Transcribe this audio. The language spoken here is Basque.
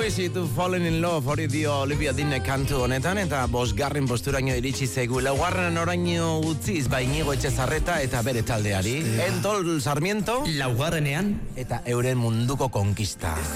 Easy to Fallen in Love, hori dio Olivia Dean kantu honetan, eta bosgarren posturaino iritsi zaigu. Laugarren oraino utziz, Inigo Etxezarreta eta bere taldeari. Entol Sarmiento, laugarrenean, eta euren munduko konkista.